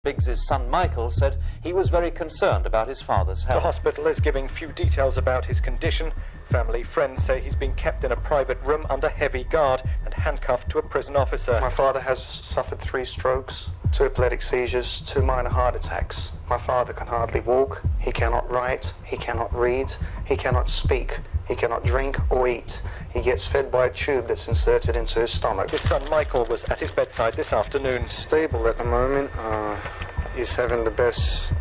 Biggs's son Michael said he was very concerned about his father's health. The hospital is giving few details about his condition. Family friends say he's been kept in a private room under heavy guard and handcuffed to a prison officer. My father has suffered 3 strokes, 2 epileptic seizures, 2 minor heart attacks. My father can hardly walk, he cannot write, he cannot read, he cannot speak, he cannot drink or eat. He gets fed by a tube that's inserted into his stomach. His son Michael was at his bedside this afternoon. Stable at the moment. He's having the best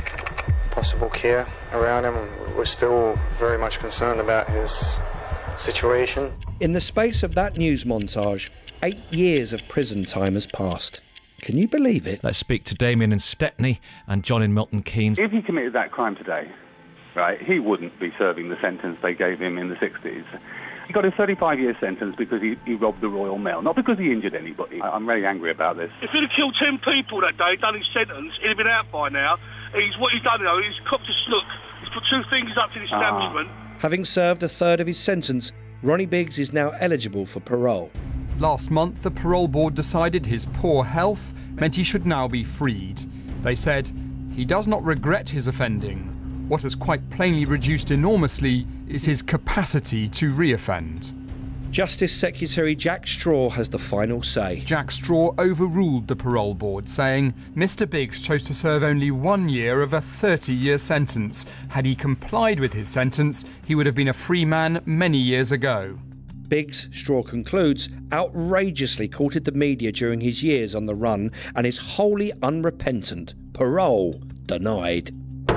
possible care around him. We're still very much concerned about his situation. In the space of that news montage, 8 years of prison time has passed. Can you believe it? Let's speak to Damien in Stepney and John in Milton Keynes. If he committed that crime today, right, he wouldn't be serving the sentence they gave him in the 60s. He got a 35-year sentence because he robbed the Royal Mail, not because he injured anybody. I'm very angry about this. If he'd have killed 10 people that day, done his sentence, he'd have been out by now. What he's done, he's copped a snook. He's put 2 fingers up to the establishment. Having served a third of his sentence, Ronnie Biggs is now eligible for parole. Last month, the parole board decided his poor health meant he should now be freed. They said he does not regret his offending. What has quite plainly reduced enormously is his capacity to reoffend. Justice Secretary Jack Straw has the final say. Jack Straw overruled the parole board, saying Mr. Biggs chose to serve only 1 year of a 30-year sentence. Had he complied with his sentence, he would have been a free man many years ago. Biggs, Straw concludes, outrageously courted the media during his years on the run and is wholly unrepentant. Parole denied.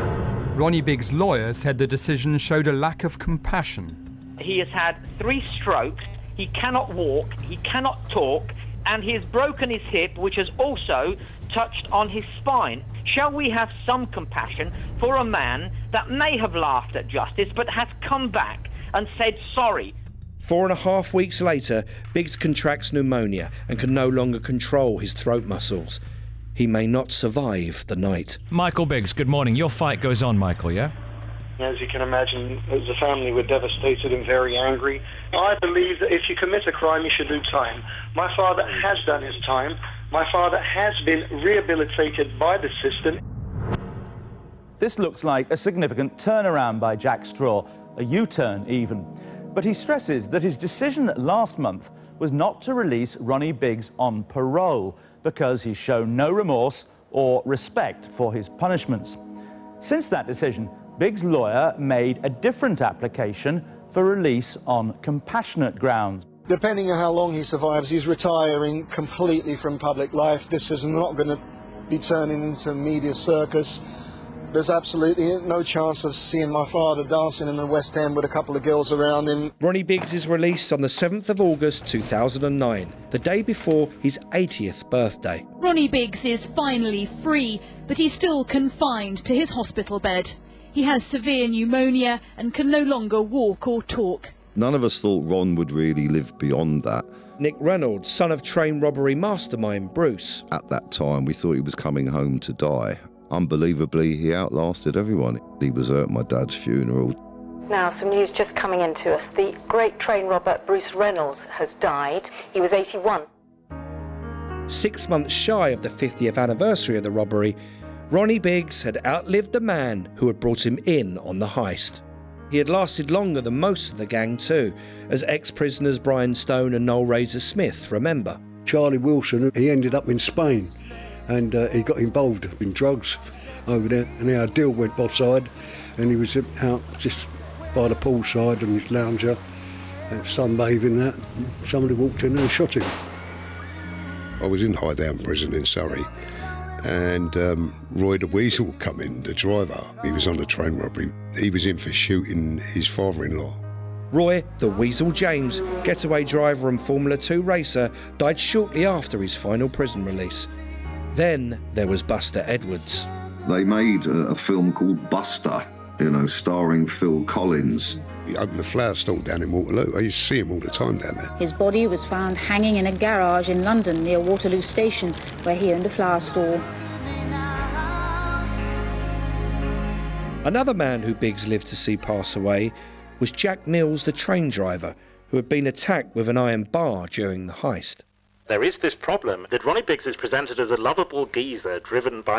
Ronnie Biggs' lawyer said the decision showed a lack of compassion. He has had 3 strokes, he cannot walk, he cannot talk, and he has broken his hip, which has also touched on his spine. Shall we have some compassion for a man that may have laughed at justice but has come back and said sorry? 4.5 weeks later, Biggs contracts pneumonia and can no longer control his throat muscles. He may not survive the night. Michael Biggs, good morning. Your fight goes on, Michael, yeah? As you can imagine, as a family, we're devastated and very angry. I believe that if you commit a crime, you should do time. My father has done his time. My father has been rehabilitated by the system. This looks like a significant turnaround by Jack Straw, a U-turn even. But he stresses that his decision last month was not to release Ronnie Biggs on parole because he's shown no remorse or respect for his punishments. Since that decision, Biggs' lawyer made a different application for release on compassionate grounds. Depending on how long he survives, he's retiring completely from public life. This is not going to be turning into a media circus. There's absolutely no chance of seeing my father dancing in the West End with a couple of girls around him. Ronnie Biggs is released on the 7th of August 2009, the day before his 80th birthday. Ronnie Biggs is finally free, but he's still confined to his hospital bed. He has severe pneumonia and can no longer walk or talk. None of us thought Ron would really live beyond that. Nick Reynolds, son of train robbery mastermind Bruce. At that time, we thought he was coming home to die. Unbelievably, he outlasted everyone. He was at my dad's funeral. Now, some news just coming into us. The great train robber Bruce Reynolds has died. He was 81. 6 months shy of the 50th anniversary of the robbery, Ronnie Biggs had outlived the man who had brought him in on the heist. He had lasted longer than most of the gang too, as ex-prisoners Brian Stone and Noel Razor Smith remember. Charlie Wilson, he ended up in Spain and he got involved in drugs over there, and our deal went offside and he was out just by the poolside on his lounger, sunbathing that. Somebody walked in and shot him. I was in Highdown Prison in Surrey, and Roy the Weasel come in, the driver. He was on a train robbery. He was in for shooting his father-in-law. Roy the Weasel James, getaway driver and Formula 2 racer, died shortly after his final prison release. Then there was Buster Edwards. They made a film called Buster, starring Phil Collins. He opened the flower stall down in Waterloo. I used to see him all the time down there. His body was found hanging in a garage in London near Waterloo Station, where he owned a flower store. Another man who Biggs lived to see pass away was Jack Mills, the train driver, who had been attacked with an iron bar during the heist. There is this problem that Ronnie Biggs is presented as a lovable geezer driven by